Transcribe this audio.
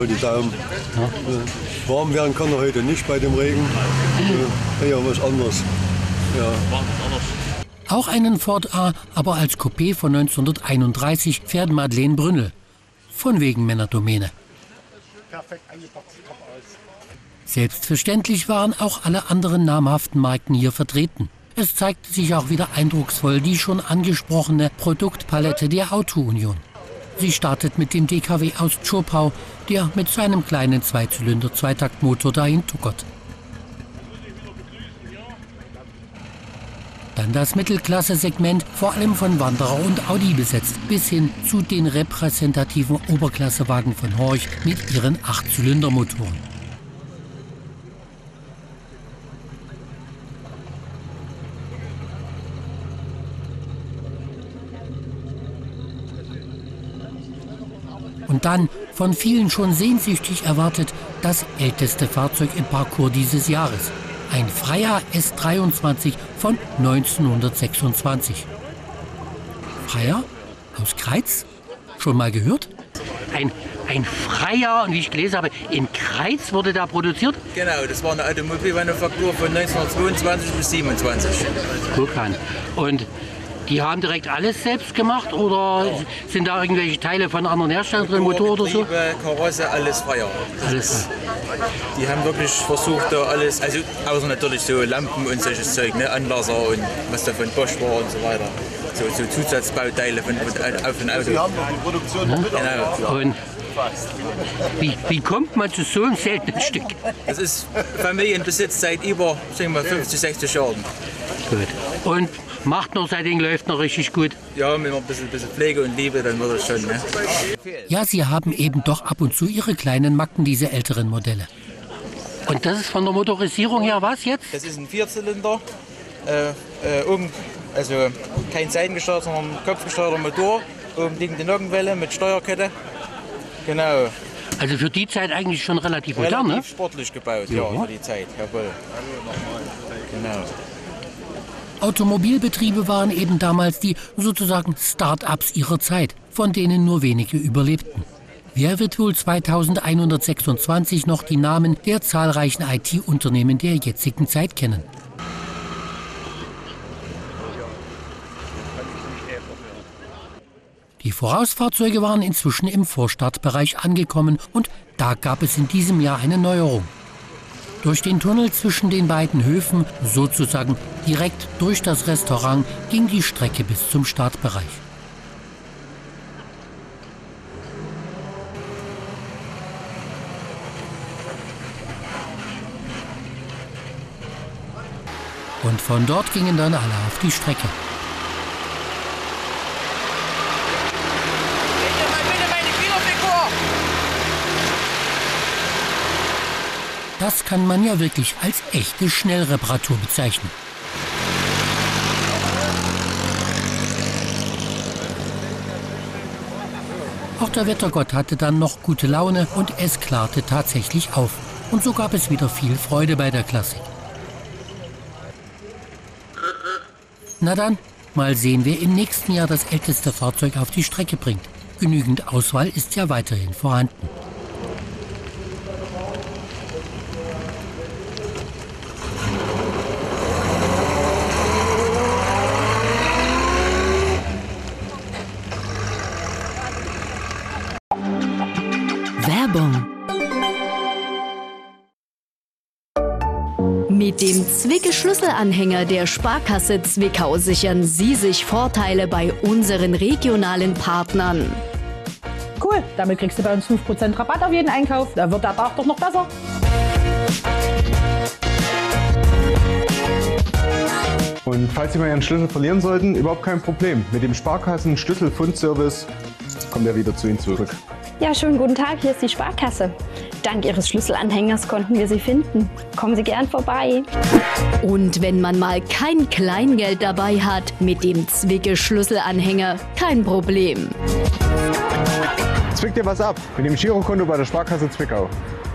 Die Daumen. Ja. Warm werden kann er heute nicht bei dem Regen. Eher was anderes. Ja. Auch einen Ford A, aber als Coupé von 1931 fährt Madeleine Brünnel. Von wegen Männerdomäne. Selbstverständlich waren auch alle anderen namhaften Marken hier vertreten. Es zeigte sich auch wieder eindrucksvoll die schon angesprochene Produktpalette der Auto-Union. Sie startet mit dem DKW aus Zschopau, der mit seinem kleinen Zweizylinder-Zweitaktmotor dahin tuckert. Dann das Mittelklasse-Segment, vor allem von Wanderer und Audi besetzt, bis hin zu den repräsentativen Oberklassewagen von Horch mit ihren 8-Zylinder-Motoren. Und dann, von vielen schon sehnsüchtig erwartet, das älteste Fahrzeug im Parcours dieses Jahres. Ein Freya S23 von 1926. Freya? Aus Kreiz? Schon mal gehört? Ein Freya, und wie ich gelesen habe, in Kreiz wurde da produziert? Genau, das war eine Automobilmanufaktur von 1922 bis 1927. Guck an. Und die haben direkt alles selbst gemacht oder sind da irgendwelche Teile von anderen Herstellern drin, Motor oder so? Karosse, alles Freya. Alles. Die haben wirklich versucht, da alles, also außer natürlich so Lampen und solches Zeug, ne, Anlasser und was da von Bosch war und so weiter. So Zusatzbauteile auf dem Auto. Genau. Und wie kommt man zu so einem seltenen Stück? Das ist Familienbesitz seit über 50, 60 Jahren. Gut. Und macht noch, seitdem läuft noch richtig gut? Ja, mit ein bisschen Pflege und Liebe, dann wird das schon. Ne? Ja, sie haben eben doch ab und zu ihre kleinen Macken, diese älteren Modelle. Und das ist von der Motorisierung her was jetzt? Das ist ein Vierzylinder. Oben, also kein seitengesteuerter, sondern kopfgesteuerter Motor. Oben liegt die Nockenwelle mit Steuerkette. Genau. Also für die Zeit eigentlich schon relativ modern, ne? Relativ sportlich gebaut, ja, für die Zeit, jawohl. Genau. Automobilbetriebe waren eben damals die sozusagen Start-ups ihrer Zeit, von denen nur wenige überlebten. Wer wird wohl 2126 noch die Namen der zahlreichen IT-Unternehmen der jetzigen Zeit kennen? Die Vorausfahrzeuge waren inzwischen im Vorstartbereich angekommen und da gab es in diesem Jahr eine Neuerung. Durch den Tunnel zwischen den beiden Höfen, sozusagen direkt durch das Restaurant, ging die Strecke bis zum Startbereich. Und von dort gingen dann alle auf die Strecke. Das kann man ja wirklich als echte Schnellreparatur bezeichnen. Auch der Wettergott hatte dann noch gute Laune und es klarte tatsächlich auf. Und so gab es wieder viel Freude bei der Klassik. Na dann, mal sehen, wer im nächsten Jahr das älteste Fahrzeug auf die Strecke bringt. Genügend Auswahl ist ja weiterhin vorhanden. Werbung. Mit dem Zwicke-Schlüsselanhänger der Sparkasse Zwickau sichern Sie sich Vorteile bei unseren regionalen Partnern. Cool, damit kriegst du bei uns 5% Rabatt auf jeden Einkauf. Da wird der Tag doch noch besser. Und falls Sie mal Ihren Schlüssel verlieren sollten, überhaupt kein Problem. Mit dem Sparkassen-Schlüsselfundservice kommt er wieder zu Ihnen zurück. Ja, schönen guten Tag, hier ist die Sparkasse. Dank Ihres Schlüsselanhängers konnten wir Sie finden. Kommen Sie gern vorbei. Und wenn man mal kein Kleingeld dabei hat, mit dem Zwicke-Schlüsselanhänger kein Problem. Zwickt dir was ab mit dem Girokonto bei der Sparkasse Zwickau.